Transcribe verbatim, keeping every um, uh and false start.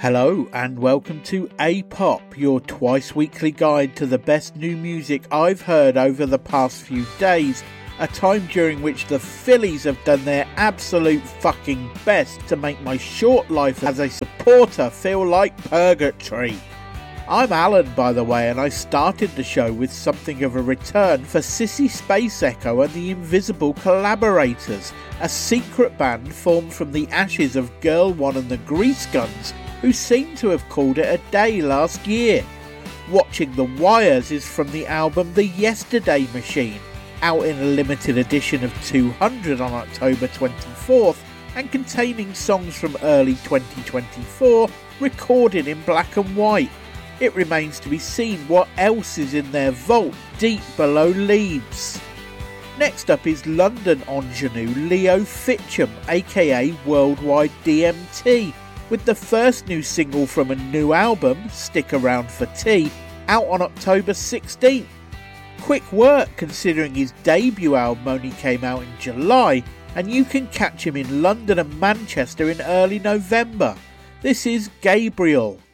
Hello and welcome to A-Pop, your twice-weekly guide to the best new music I've heard over the past few days, a time during which the Phillies have done their absolute fucking best to make my short life as a supporter feel like purgatory. I'm Alan, by the way, and I started the show with something of a return for Sissy Space Echo and the Invisible Collaborators, a secret band formed from the ashes of Girl One and the Grease Guns, who seem to have called it a day last year. Watching the Wires is from the album The Yesterday Machine, out in a limited edition of two hundred on October twenty-fourth, and containing songs from early twenty twenty-four, recorded in black and white. It remains to be seen what else is in their vault deep below Leeds. Next up is London ingenue Leo Fitcham, aka Worldwide D M T, with the first new single from a new album, Stick Around for Tea, out on October sixteenth. Quick work considering his debut album only came out in July, and you can catch him in London and Manchester in early November. This is Gabriel.